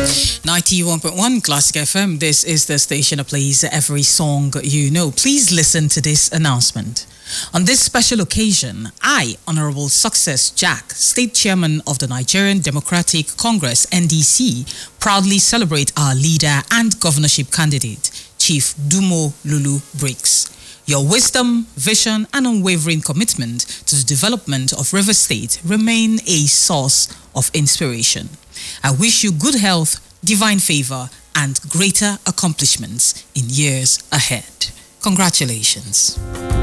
91.1 Classic FM. This is the station that plays every song you know. Please listen to this announcement. On this special occasion, I, Honorable Success Jack, State Chairman of the Nigerian Democratic Congress, NDC, proudly celebrate our leader and governorship candidate, Chief Dumo Lulu Briggs. Your wisdom, vision, and unwavering commitment to the development of Rivers State remain a source of inspiration. I wish you good health, divine favor, and greater accomplishments in years ahead. Congratulations.